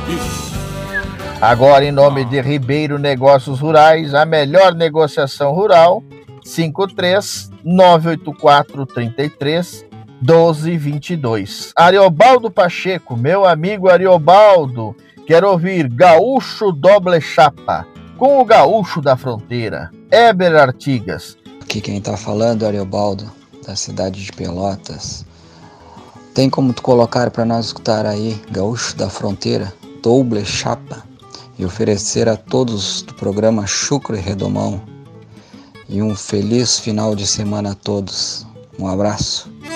Agora, em nome de Ribeiro Negócios Rurais, a melhor negociação rural, 53-984-33-1222. Ariobaldo Pacheco, meu amigo Ariobaldo, quero ouvir Gaúcho Doble Chapa, com o Gaúcho da Fronteira. Éber Artigas. Aqui quem tá falando é Ariobaldo, da cidade de Pelotas. Tem como tu colocar para nós escutar aí Gaúcho da Fronteira, Doble Chapa, e oferecer a todos do programa Chucro e Redomão. E um feliz final de semana a todos. Um abraço.